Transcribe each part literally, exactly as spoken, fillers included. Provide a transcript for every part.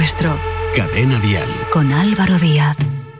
vuestro. Cadena Dial. Con Álvaro Díaz.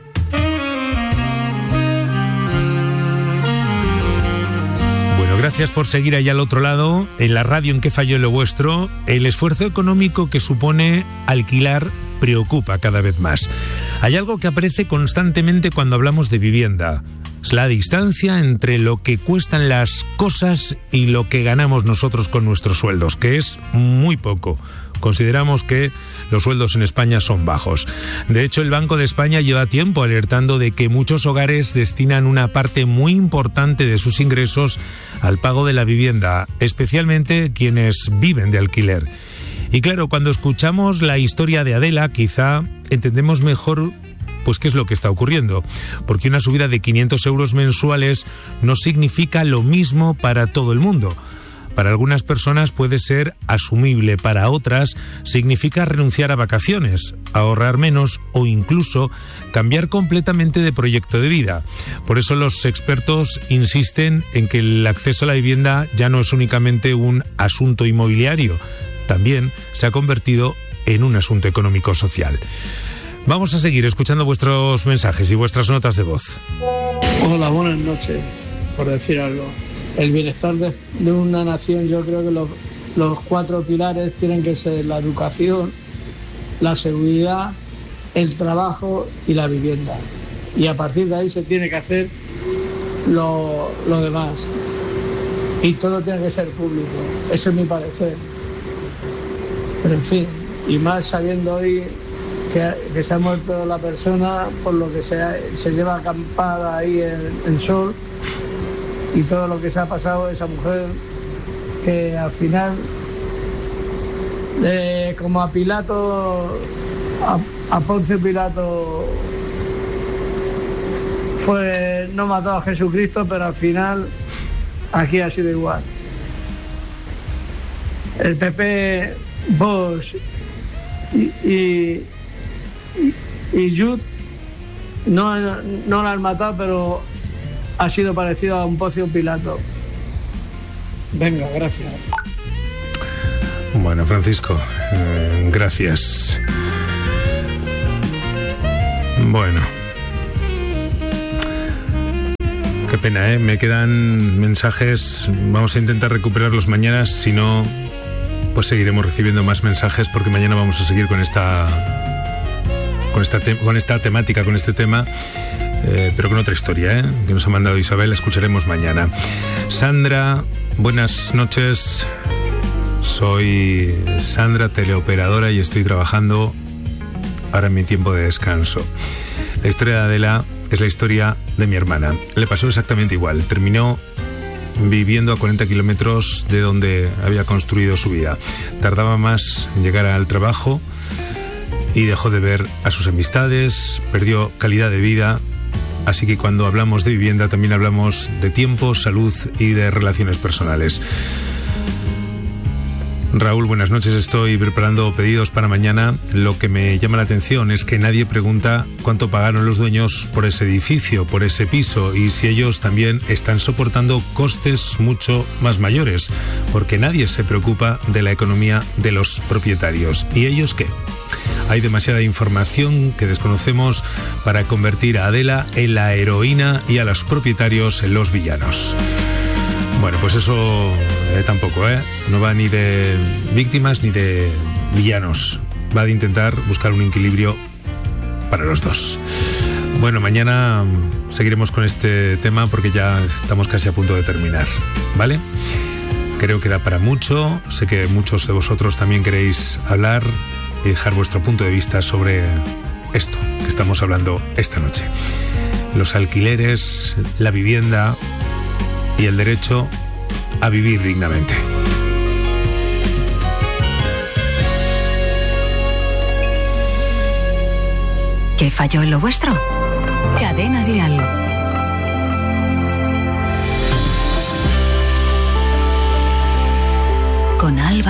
Gracias por seguir ahí al otro lado, en la radio en que falló lo vuestro. El esfuerzo económico que supone alquilar preocupa cada vez más. Hay algo que aparece constantemente cuando hablamos de vivienda. Es la distancia entre lo que cuestan las cosas y lo que ganamos nosotros con nuestros sueldos, que es muy poco. Consideramos que los sueldos en España son bajos. De hecho, el Banco de España lleva tiempo alertando de que muchos hogares destinan una parte muy importante de sus ingresos al pago de la vivienda, especialmente quienes viven de alquiler. Y claro, cuando escuchamos la historia de Adela, quizá entendemos mejor pues qué es lo que está ocurriendo, porque una subida de quinientos euros mensuales no significa lo mismo para todo el mundo. Para algunas personas puede ser asumible, para otras significa renunciar a vacaciones, ahorrar menos o incluso cambiar completamente de proyecto de vida. Por eso los expertos insisten en que el acceso a la vivienda ya no es únicamente un asunto inmobiliario, también se ha convertido en un asunto económico-social. Vamos a seguir escuchando vuestros mensajes y vuestras notas de voz. Hola, buenas noches, por decir algo. El bienestar de, de una nación, yo creo que los, los cuatro pilares tienen que ser la educación, la seguridad, el trabajo y la vivienda. Y a partir de ahí se tiene que hacer lo, lo demás. Y todo tiene que ser público. Eso es mi parecer. Pero en fin, y más sabiendo hoy que, que se ha muerto la persona, por lo que se, ha, se lleva acampada ahí en el sol, y todo lo que se ha pasado a esa mujer, que al final, eh, como a Pilato, a, a Poncio Pilato, fue, no mató a Jesucristo, pero al final aquí ha sido igual. El P P, Vox y, y, y, y Jut no, no la han matado, pero ha sido parecido a un Poncio Pilato. Venga, gracias. Bueno, Francisco, eh, gracias. Bueno. Qué pena, ¿eh? Me quedan mensajes. Vamos a intentar recuperarlos mañana. Si no, pues seguiremos recibiendo más mensajes, porque mañana vamos a seguir con esta, con esta, te- con esta temática, con este tema. Eh, pero con otra historia, ¿eh? que nos ha mandado Isabel, la escucharemos mañana. Sandra, buenas noches. Soy Sandra, teleoperadora, y estoy trabajando ahora en mi tiempo de descanso. La historia de Adela es la historia de mi hermana. Le pasó exactamente igual. Terminó viviendo a cuarenta kilómetros de donde había construido su vida. Tardaba más en llegar al trabajo y dejó de ver a sus amistades, perdió calidad de vida. Así que cuando hablamos de vivienda también hablamos de tiempo, salud y de relaciones personales. Raúl, buenas noches. Estoy preparando pedidos para mañana. Lo que me llama la atención es que nadie pregunta cuánto pagaron los dueños por ese edificio, por ese piso, y si ellos también están soportando costes mucho más mayores, porque nadie se preocupa de la economía de los propietarios. ¿Y ellos qué? Hay demasiada información que desconocemos para convertir a Adela en la heroína y a los propietarios en los villanos. Bueno, pues eso eh, tampoco, ¿eh? No va ni de víctimas ni de villanos. Va de intentar buscar un equilibrio para los dos. Bueno, mañana seguiremos con este tema porque ya estamos casi a punto de terminar, ¿vale? Creo que da para mucho. Sé que muchos de vosotros también queréis hablar y dejar vuestro punto de vista sobre esto que estamos hablando esta noche. Los alquileres, la vivienda y el derecho a vivir dignamente. ¿Qué falló en lo vuestro? Cadena Dial. Con Álvaro